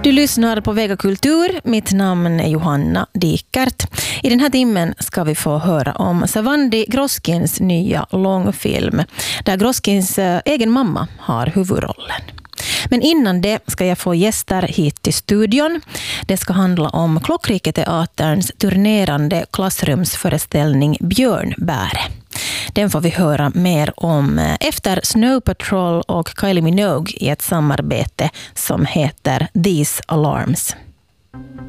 Du lyssnar på Vega Kultur. Mitt namn är Johanna Dikert. I den här timmen ska vi få höra om Savandi Groskins nya långfilm, där Groskins egen mamma har huvudrollen. Men innan det ska jag få gäster hit till studion. Det ska handla om Klockriketeaterns turnerande klassrumsföreställning Björnbäre. Den får vi höra mer om efter Snow Patrol och Kylie Minogue i ett samarbete som heter These Alarms.